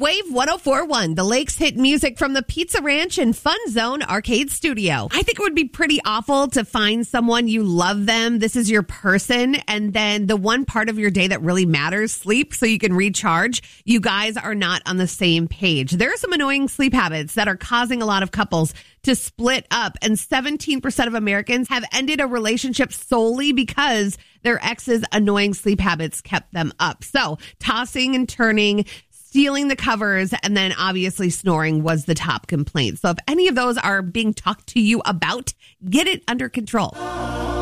Wave 104.1, the Lakes hit music from the Pizza Ranch and Fun Zone Arcade Studio. I think it would be pretty awful to find someone you love them. This is your person. And then the one part of your day that really matters, sleep, so you can recharge. You guys are not on the same page. There are some annoying sleep habits that are causing a lot of couples to split up. And 17% of Americans have ended a relationship solely because their ex's annoying sleep habits kept them up. So tossing and turning, stealing the covers, and then obviously snoring was the top complaint. So if any of those are being talked to you about, get it under control.